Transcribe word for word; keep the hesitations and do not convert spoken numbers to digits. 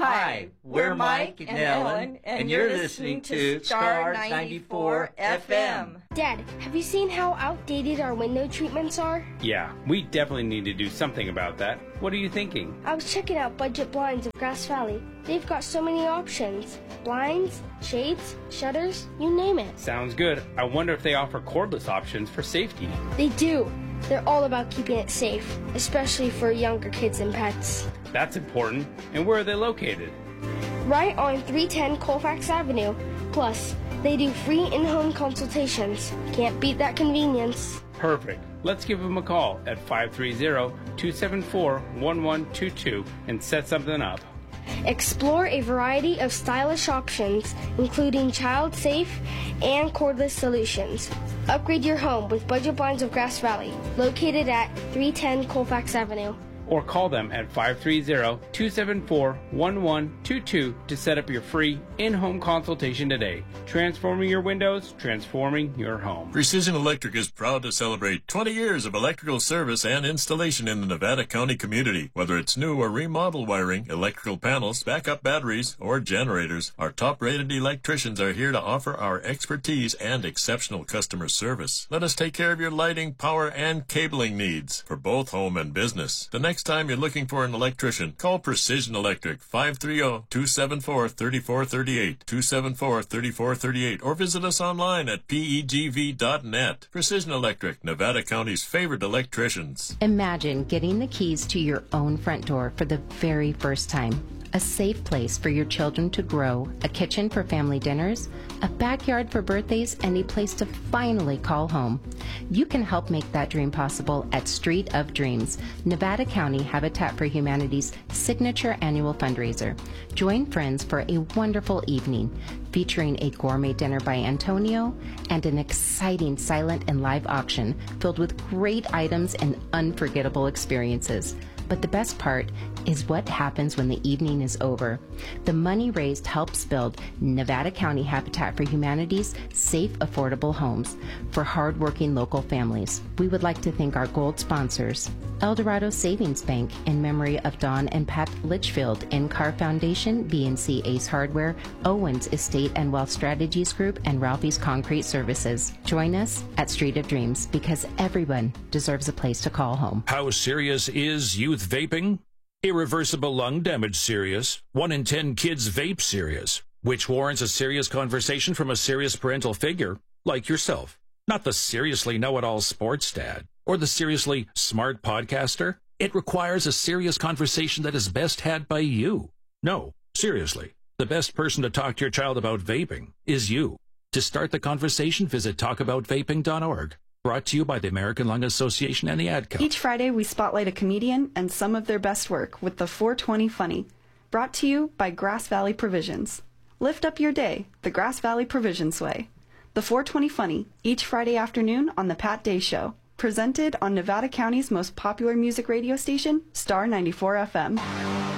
Hi, we're Mike and Ellen, and you're listening to Star ninety-four F M. Dad, have you seen how outdated our window treatments are? Yeah, we definitely need to do something about that. What are you thinking? I was checking out Budget Blinds of Grass Valley. They've got so many options. Blinds, shades, shutters, you name it. Sounds good. I wonder if they offer cordless options for safety. They do. They're all about keeping it safe, especially for younger kids and pets. That's important. And where are they located? Right on three ten Colfax Avenue. Plus, they do free in-home consultations. Can't beat that convenience. Perfect. Let's give them a call at five three zero, two seven four, one one two two and set something up. Explore a variety of stylish options, including child-safe and cordless solutions. Upgrade your home with Budget Blinds of Grass Valley, located at three ten Colfax Avenue. Or call them at five three zero, two seven four, one one two two to set up your free in-home consultation today. Transforming your windows, transforming your home. Precision Electric is proud to celebrate twenty years of electrical service and installation in the Nevada County community. Whether it's new or remodel wiring, electrical panels, backup batteries, or generators, our top-rated electricians are here to offer our expertise and exceptional customer service. Let us take care of your lighting, power, and cabling needs for both home and business. The next time you're looking for an electrician, call Precision Electric, five three zero, two seven four, three four three eight, two seven four, three four three eight, or visit us online at P E G V dot net. Precision Electric, Nevada County's favorite electricians. Imagine getting the keys to your own front door for the very first time. A safe place for your children to grow, a kitchen for family dinners, a backyard for birthdays, and a place to finally call home. You can help make that dream possible at Street of Dreams, Nevada County Habitat for Humanity's signature annual fundraiser. Join friends for a wonderful evening featuring a gourmet dinner by Antonio and an exciting silent and live auction filled with great items and unforgettable experiences. But the best part is what happens when the evening is over. The money raised helps build Nevada County Habitat for Humanity's safe, affordable homes for hardworking local families. We would like to thank our gold sponsors, Eldorado Savings Bank in memory of Don and Pat Litchfield, In-Car Foundation, B and C Ace Hardware, Owens Estate and Wealth Strategies Group, and Ralphie's Concrete Services. Join us at Street of Dreams because everyone deserves a place to call home. How serious is youth vaping? Irreversible lung damage serious. One in ten kids vape serious, which warrants a serious conversation from a serious parental figure like yourself. Not the seriously know-it-all sports dad or the seriously smart podcaster. It requires a serious conversation that is best had by you. No, seriously, the best person to talk to your child about vaping is you. To start the conversation, visit talk about vaping dot org. Brought to you by the American Lung Association and the Ad Council. Each Friday, we spotlight a comedian and some of their best work with the four twenty Funny. Brought to you by Grass Valley Provisions. Lift up your day the Grass Valley Provisions way. The four twenty Funny, each Friday afternoon on The Pat Day Show. Presented on Nevada County's most popular music radio station, Star ninety-four F M.